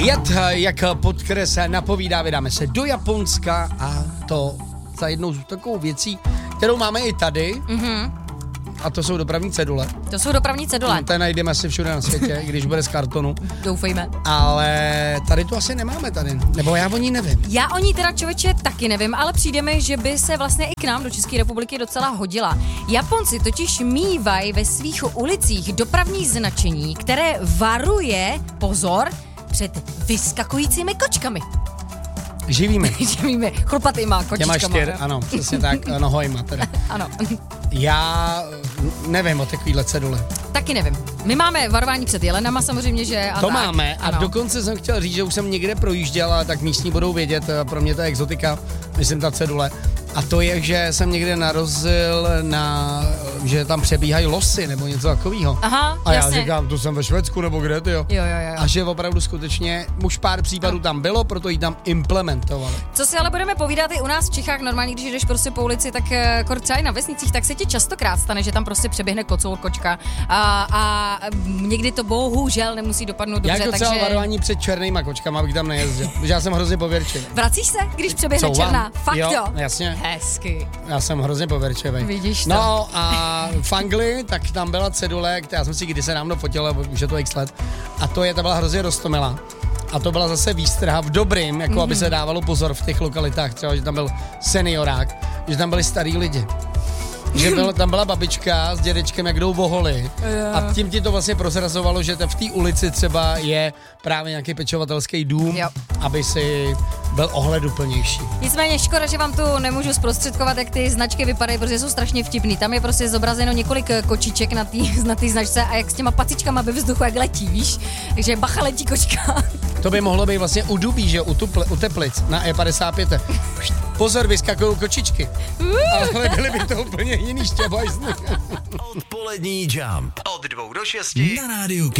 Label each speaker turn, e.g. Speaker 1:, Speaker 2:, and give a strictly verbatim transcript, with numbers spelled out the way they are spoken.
Speaker 1: Jet, jak podkres napovídá, vydáme se do Japonska a to za jednou z takovou věcí, kterou máme i tady. Mm-hmm. A to jsou dopravní cedule.
Speaker 2: To jsou dopravní cedule.
Speaker 1: No, to najdeme asi všude na světě, když bude z kartonu.
Speaker 2: Doufejme.
Speaker 1: Ale tady to asi nemáme tady, nebo já o ní nevím.
Speaker 2: Já o ní teda, člověče, taky nevím, ale přijde mi, že by se vlastně i k nám do České republiky docela hodila. Japonci totiž mívají ve svých ulicích dopravní značení, které varuje, pozor, před vyskakujícími kočkami.
Speaker 1: Živými.
Speaker 2: Živými, chlupatýma kočičkama.
Speaker 1: Těma čtyř, ano, přesně tak, nohojma teda.
Speaker 2: Ano.
Speaker 1: Já nevím o takovýhle cedule.
Speaker 2: Taky nevím. My máme varování před jelenama samozřejmě, že... A
Speaker 1: to
Speaker 2: tak,
Speaker 1: máme a
Speaker 2: ano.
Speaker 1: dokonce jsem chtěl říct, že už jsem někde projížděl, a tak místní budou vědět, pro mě to je exotika, myslím ta cedule. A to je, že jsem někde narazil na, že tam přebíhají losy nebo něco takového.
Speaker 2: Aha,
Speaker 1: a
Speaker 2: jasně.
Speaker 1: já říkám, to jsem ve Švédsku nebo kde, ty jo.
Speaker 2: Jo, jo, jo.
Speaker 1: A že opravdu skutečně už pár případů tam bylo, proto ji tam implementovali.
Speaker 2: Co si ale budeme povídat i u nás v Čechách, normálně, když jdeš prostě po ulici, tak třeba i na vesnicích, tak se ti častokrát stane, že tam prostě přeběhne kocour, kočka a, a někdy to bohužel nemusí dopadnout dobře,
Speaker 1: Jak docela
Speaker 2: takže...
Speaker 1: varování před černýma kočkama, abych tam nejezdil, protože já jsem hrozně pověrčivý.
Speaker 2: Vracíš se, když přeběhne
Speaker 1: Couvám.
Speaker 2: černá? Fakt jo?
Speaker 1: Jo, jasně.
Speaker 2: Hezky.
Speaker 1: Já jsem hrozně pověrčivý.
Speaker 2: Vidíš to.
Speaker 1: No a v Anglii, tak tam byla cedule, která já jsem si kdysi dávno fotil, už je to x let, a to je, ta byla hrozně roztomilá. A to byla zase výstraha v dobrým, jako mm-hmm. aby se dávalo pozor v těch lokalitách, třeba, že tam byl seniorák, že tam byli starý lidi. Že byl, tam byla babička s dědečkem, jak jdou voholi. A tím ti to vlastně prozrazovalo, že v té ulici třeba je právě nějaký pečovatelský dům,
Speaker 2: jo.
Speaker 1: aby si byl ohleduplnější.
Speaker 2: Nicméně škoda, že vám tu nemůžu zprostředkovat, jak ty značky vypadají, protože jsou strašně vtipný. Tam je prostě zobrazeno několik kočiček na té na té značce a jak s těma pacičkama ve vzduchu, jak letí, víš? Takže bacha, letí kočka.
Speaker 1: To by mohlo být vlastně u Dubí, že u, tupl, u Teplic na E padesát pět. Pozor, vyskakují kočičky. Ale byly by to úplně jiný štěbajzny.
Speaker 3: Odpolední Jump od dvou do šesti na rádiu